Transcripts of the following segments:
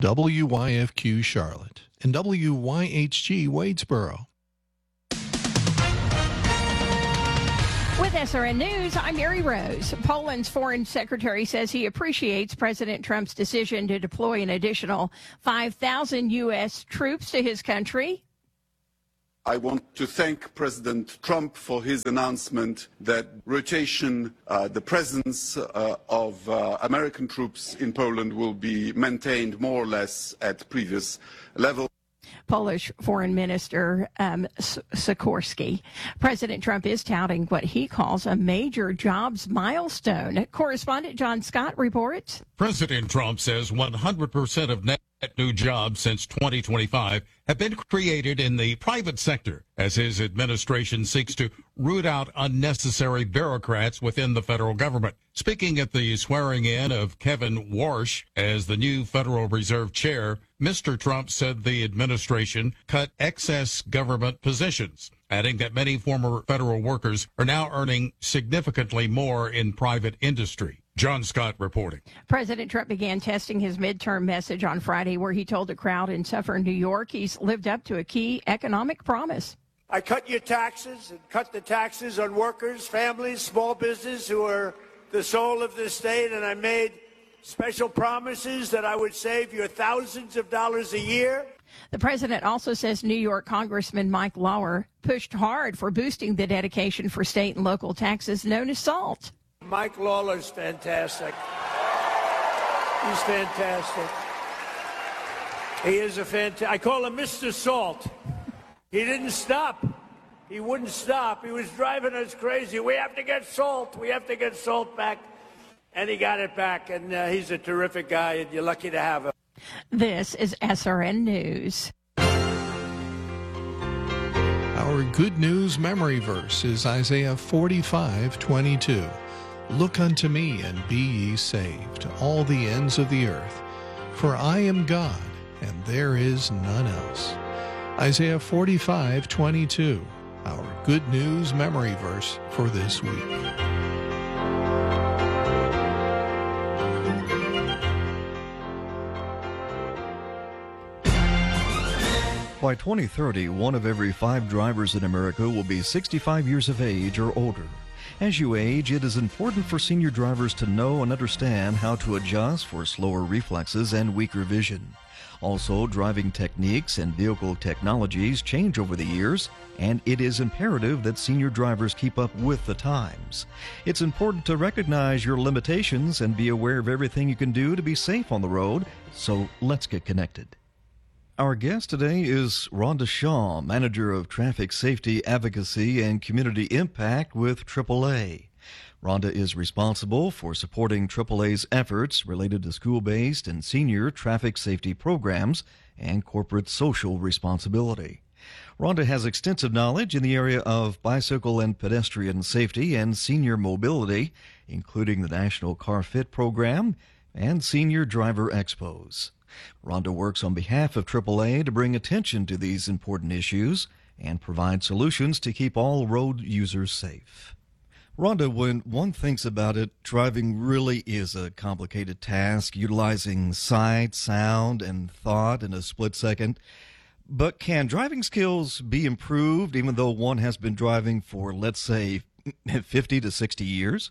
WYFQ Charlotte and WYHG Wadesboro. With SRN News, I'm Mary Rose. Poland's foreign secretary says he appreciates President Trump's decision to deploy an additional 5,000 U.S. troops to his country. I want to thank President Trump for his announcement that the presence of American troops in Poland will be maintained more or less at previous level. Polish Foreign Minister Sikorski. President Trump is touting what he calls a major jobs milestone. Correspondent John Scott reports. President Trump says 100% of net new jobs since 2025 have been created in the private sector as his administration seeks to root out unnecessary bureaucrats within the federal government. Speaking at the swearing in of Kevin Warsh as the new Federal Reserve Chair, Mr. Trump said the administration cut excess government positions, adding that many former federal workers are now earning significantly more in private industry. John Scott reporting. President Trump began testing his midterm message on Friday, where he told a crowd in Suffern, New York, he's lived up to a key economic promise. I cut your taxes and cut the taxes on workers, families, small business who are the soul of this state, and I made special promises that I would save you thousands of dollars a year. The president also says New York Congressman Mike Lauer pushed hard for boosting the dedication for state and local taxes known as SALT. Mike Lawler's fantastic. He's fantastic. He is a fantastic. I call him Mr. Salt. He didn't stop. He wouldn't stop. He was driving us crazy. We have to get salt. We have to get salt back. And he got it back. And he's a terrific guy, and you're lucky to have him. This is SRN News. Our good news memory verse is Isaiah 45:22. Look unto me and be ye saved, all the ends of the earth. For I am God, and there is none else. Isaiah 45:22, our good news memory verse for this week. By 2030, 1 of every 5 drivers in America will be 65 years of age or older. As you age, it is important for senior drivers to know and understand how to adjust for slower reflexes and weaker vision. Also, driving techniques and vehicle technologies change over the years, and it is imperative that senior drivers keep up with the times. It's important to recognize your limitations and be aware of everything you can do to be safe on the road, so let's get connected. Our guest today is Rhonda Shaw, Manager of Traffic Safety Advocacy and Community Impact with AAA. Rhonda is responsible for supporting AAA's efforts related to school-based and senior traffic safety programs and corporate social responsibility. Rhonda has extensive knowledge in the area of bicycle and pedestrian safety and senior mobility, including the National Car Fit program and Senior Driver Expos. Rhonda works on behalf of AAA to bring attention to these important issues and provide solutions to keep all road users safe. Rhonda, when one thinks about it, driving really is a complicated task, utilizing sight, sound, and thought in a split second. But can driving skills be improved even though one has been driving for, let's say, 50 to 60 years?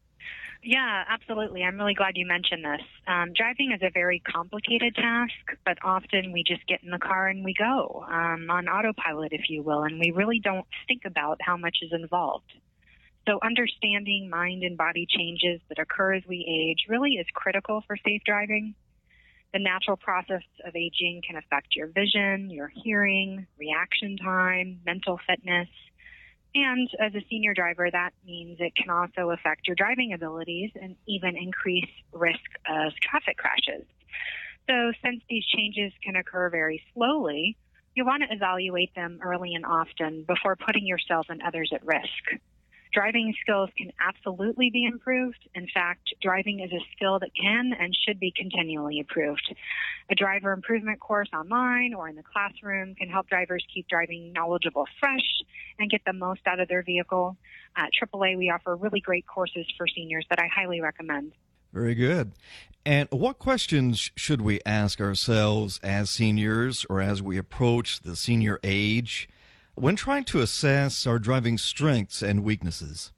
Yeah, absolutely. I'm really glad you mentioned this. Driving is a very complicated task, but often we just get in the car and we go on autopilot, if you will, and we really don't think about how much is involved. So understanding mind and body changes that occur as we age really is critical for safe driving. The natural process of aging can affect your vision, your hearing, reaction time, mental fitness. And as a senior driver, that means it can also affect your driving abilities and even increase risk of traffic crashes. So since these changes can occur very slowly, you want to evaluate them early and often before putting yourself and others at risk. Driving skills can absolutely be improved. In fact, driving is a skill that can and should be continually improved. A driver improvement course online or in the classroom can help drivers keep driving knowledgeable fresh and get the most out of their vehicle. At AAA, we offer really great courses for seniors that I highly recommend. Very good. And what questions should we ask ourselves as seniors or as we approach the senior age when trying to assess our driving strengths and weaknesses?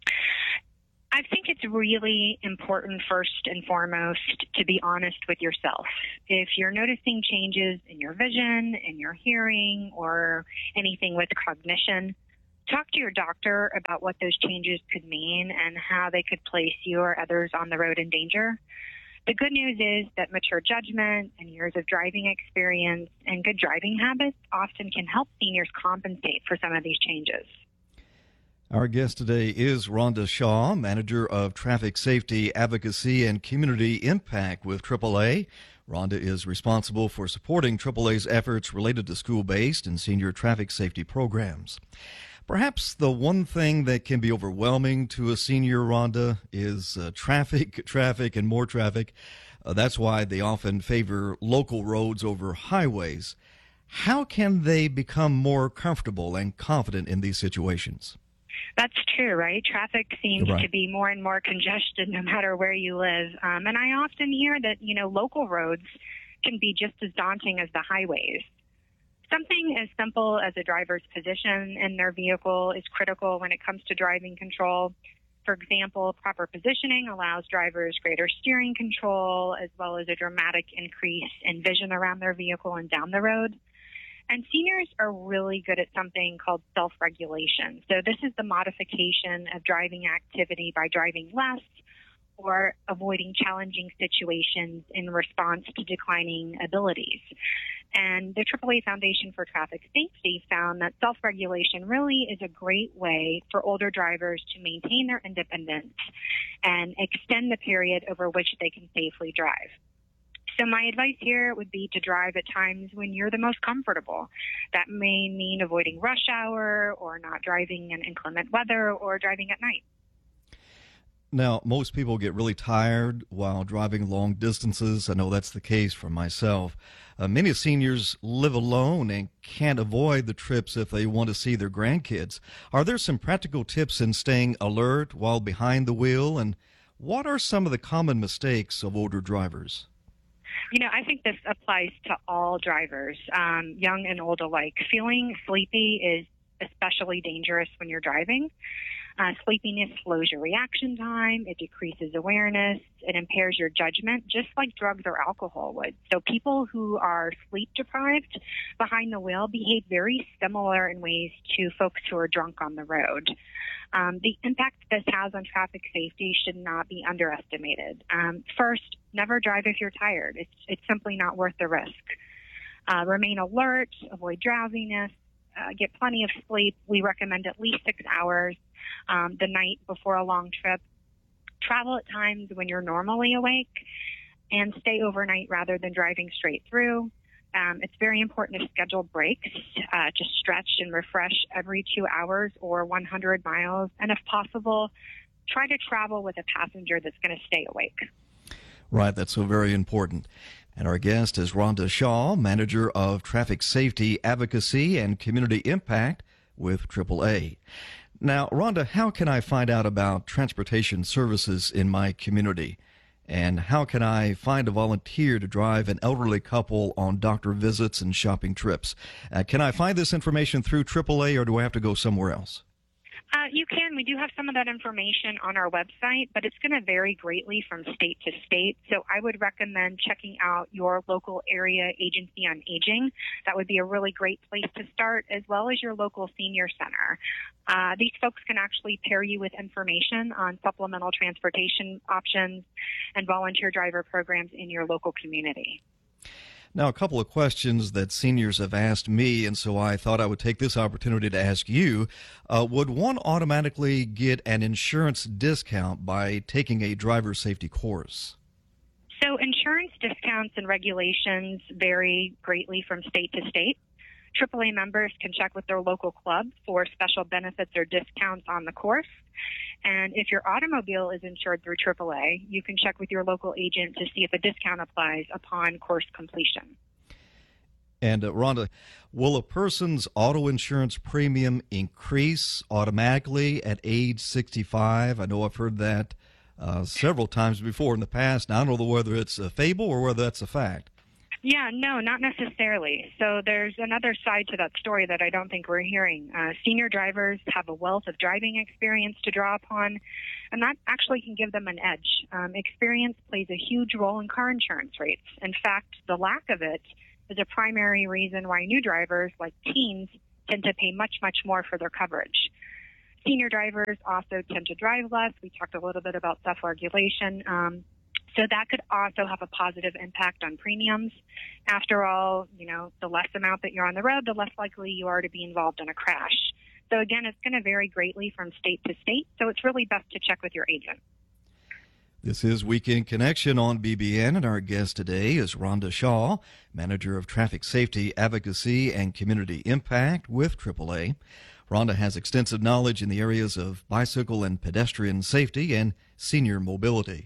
I think it's really important, first and foremost, to be honest with yourself. If you're noticing changes in your vision, in your hearing, or anything with cognition, talk to your doctor about what those changes could mean and how they could place you or others on the road in danger. The good news is that mature judgment and years of driving experience and good driving habits often can help seniors compensate for some of these changes. Our guest today is Rhonda Shaw, Manager of Traffic Safety Advocacy and Community Impact with AAA. Rhonda is responsible for supporting AAA's efforts related to school-based and senior traffic safety programs. Perhaps the one thing that can be overwhelming to a senior, Rhonda, is traffic, and more traffic. That's why they often favor local roads over highways. How can they become more comfortable and confident in these situations? That's true, right? Traffic seems to be more and more congested no matter where you live. And I often hear that, local roads can be just as daunting as the highways. Something as simple as a driver's position in their vehicle is critical when it comes to driving control. For example, proper positioning allows drivers greater steering control as well as a dramatic increase in vision around their vehicle and down the road. And seniors are really good at something called self-regulation. So this is the modification of driving activity by driving less or avoiding challenging situations in response to declining abilities. And the AAA Foundation for Traffic Safety found that self-regulation really is a great way for older drivers to maintain their independence and extend the period over which they can safely drive. So my advice here would be to drive at times when you're the most comfortable. That may mean avoiding rush hour or not driving in inclement weather or driving at night. Now, most people get really tired while driving long distances. I know that's the case for myself. Many seniors live alone and can't avoid the trips if they want to see their grandkids. Are there some practical tips in staying alert while behind the wheel? And what are some of the common mistakes of older drivers? I think this applies to all drivers, young and old alike. Feeling sleepy is especially dangerous when you're driving. Sleepiness slows your reaction time, it decreases awareness, it impairs your judgment, just like drugs or alcohol would. So people who are sleep deprived behind the wheel behave very similar in ways to folks who are drunk on the road. The impact this has on traffic safety should not be underestimated. First, never drive if you're tired. It's simply not worth the risk. Remain alert, avoid drowsiness, get plenty of sleep. We recommend at least 6 hours the night before a long trip. Travel at times when you're normally awake and stay overnight rather than driving straight through. It's very important to schedule breaks to stretch and refresh every 2 hours or 100 miles. And if possible, try to travel with a passenger that's going to stay awake. Right, that's so very important. And our guest is Rhonda Shaw, Manager of Traffic Safety Advocacy and Community Impact with AAA. Now, Rhonda, how can I find out about transportation services in my community? And how can I find a volunteer to drive an elderly couple on doctor visits and shopping trips? Can I find this information through AAA or do I have to go somewhere else? You can. We do have some of that information on our website, but it's going to vary greatly from state to state. So I would recommend checking out your local area agency on aging. That would be a really great place to start, as well as your local senior center. These folks can actually pair you with information on supplemental transportation options and volunteer driver programs in your local community. Now, a couple of questions that seniors have asked me, and so I thought I would take this opportunity to ask you. Would one automatically get an insurance discount by taking a driver safety course? So insurance discounts and regulations vary greatly from state to state. AAA members can check with their local club for special benefits or discounts on the course. And if your automobile is insured through AAA, you can check with your local agent to see if a discount applies upon course completion. And Rhonda, will a person's auto insurance premium increase automatically at age 65? I know I've heard that several times before in the past. Now, I don't know whether it's a fable or whether that's a fact. Yeah, no, not necessarily. So there's another side to that story that I don't think we're hearing. Senior drivers have a wealth of driving experience to draw upon, and that actually can give them an edge. Experience plays a huge role in car insurance rates. In fact, the lack of it is a primary reason why new drivers, like teens, tend to pay much, much more for their coverage. Senior drivers also tend to drive less. We talked a little bit about self-regulation. So that could also have a positive impact on premiums. After all, the less amount that you're on the road, the less likely you are to be involved in a crash. So again, it's going to vary greatly from state to state. So it's really best to check with your agent. This is Weekend Connection on BBN, and our guest today is Rhonda Shaw, Manager of Traffic Safety Advocacy and Community Impact with AAA. Rhonda has extensive knowledge in the areas of bicycle and pedestrian safety and senior mobility.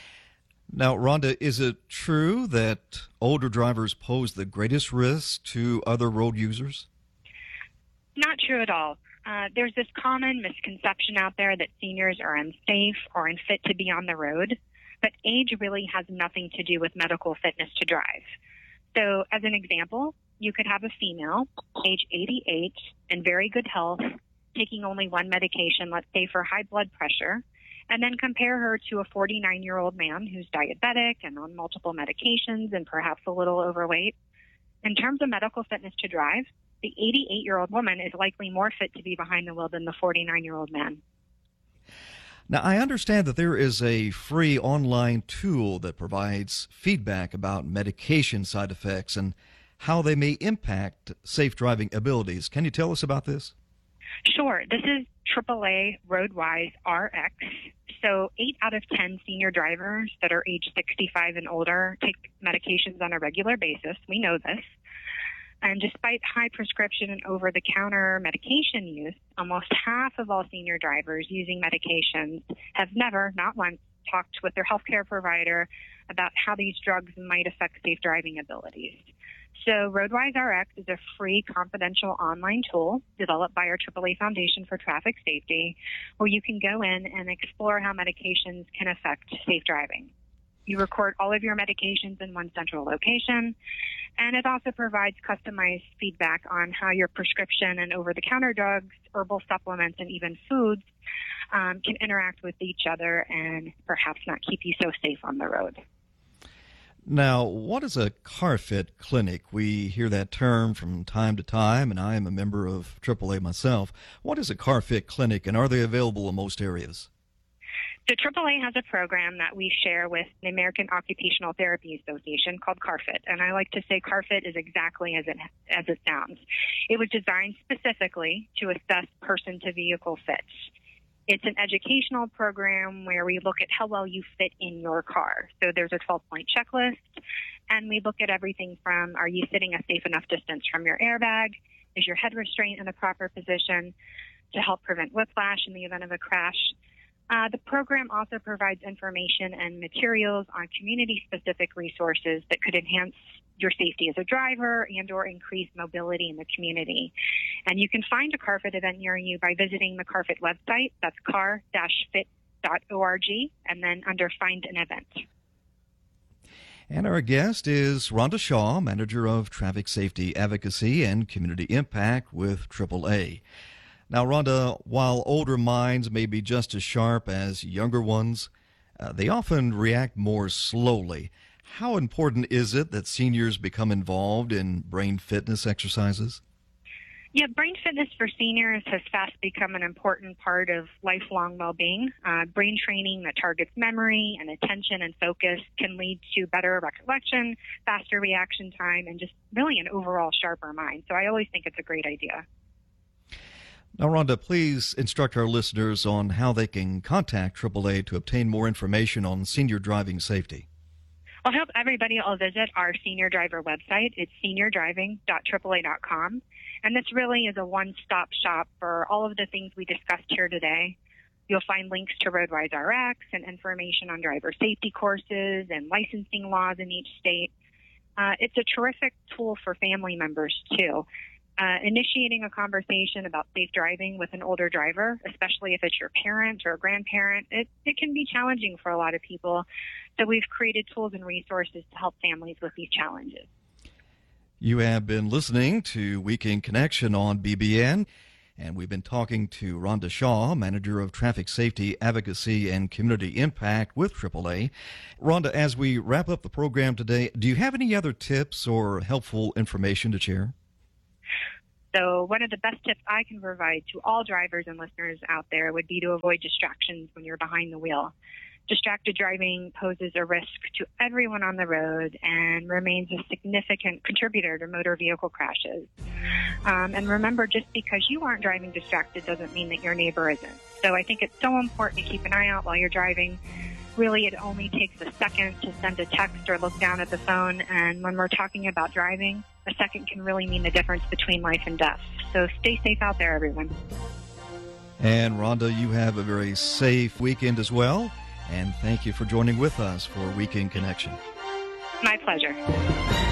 Now, Rhonda, is it true that older drivers pose the greatest risk to other road users? Not true at all. There's this common misconception out there that seniors are unsafe or unfit to be on the road, but age really has nothing to do with medical fitness to drive. So, as an example, you could have a female, age 88, in very good health, taking only one medication, let's say for high blood pressure, and then compare her to a 49-year-old man who's diabetic and on multiple medications and perhaps a little overweight. In terms of medical fitness to drive, the 88-year-old woman is likely more fit to be behind the wheel than the 49-year-old man. Now, I understand that there is a free online tool that provides feedback about medication side effects and how they may impact safe driving abilities. Can you tell us about this? Sure. This is AAA RoadWise RX. So 8 out of 10 senior drivers that are age 65 and older take medications on a regular basis. We know this. And despite high prescription and over-the-counter medication use, almost half of all senior drivers using medications have never, not once, talked with their healthcare provider about how these drugs might affect safe driving abilities. So RoadWise RX is a free, confidential online tool developed by our AAA Foundation for Traffic Safety, where you can go in and explore how medications can affect safe driving. You record all of your medications in one central location, and it also provides customized feedback on how your prescription and over-the-counter drugs, herbal supplements, and even foods can interact with each other and perhaps not keep you so safe on the road. Now, what is a CarFit clinic? We hear that term from time to time, and I am a member of AAA myself. What is a CarFit clinic, and are they available in most areas? So AAA has a program that we share with the American Occupational Therapy Association called CarFit, and I like to say CarFit is exactly as it sounds. It was designed specifically to assess person-to-vehicle fit. It's an educational program where we look at how well you fit in your car. So there's a 12-point checklist, and we look at everything from, are you sitting a safe enough distance from your airbag? Is your head restraint in the proper position to help prevent whiplash in the event of a crash? The program also provides information and materials on community-specific resources that could enhance your safety as a driver and or increase mobility in the community. And you can find a CarFit event near you by visiting the CarFit website. That's car-fit.org, and then under Find an Event. And our guest is Rhonda Shaw, Manager of Traffic Safety Advocacy and Community Impact with AAA. Now, Rhonda, while older minds may be just as sharp as younger ones, they often react more slowly. How important is it that seniors become involved in brain fitness exercises? Yeah, brain fitness for seniors has fast become an important part of lifelong well-being. Brain training that targets memory and attention and focus can lead to better recollection, faster reaction time, and just really an overall sharper mind. So I always think it's a great idea. Now, Rhonda, please instruct our listeners on how they can contact AAA to obtain more information on senior driving safety. I hope everybody will visit our senior driver website. It's seniordriving.aaa.com. And this really is a one-stop shop for all of the things we discussed here today. You'll find links to RoadWise RX and information on driver safety courses and licensing laws in each state. It's a terrific tool for family members, too. initiating a conversation about safe driving with an older driver, especially if it's your parent or a grandparent, it can be challenging for a lot of people. So we've created tools and resources to help families with these challenges. You have been listening to Week in Connection on BBN, and we've been talking to Rhonda Shaw, Manager of Traffic Safety, Advocacy, and Community Impact with AAA. Rhonda, as we wrap up the program today, do you have any other tips or helpful information to share? So one of the best tips I can provide to all drivers and listeners out there would be to avoid distractions when you're behind the wheel. Distracted driving poses a risk to everyone on the road and remains a significant contributor to motor vehicle crashes. And remember, just because you aren't driving distracted doesn't mean that your neighbor isn't. So I think it's so important to keep an eye out while you're driving. Really, it only takes a second to send a text or look down at the phone. And when we're talking about driving, a second can really mean the difference between life and death. So stay safe out there, everyone. And Rhonda, you have a very safe weekend as well. And thank you for joining with us for Week in Connection. My pleasure.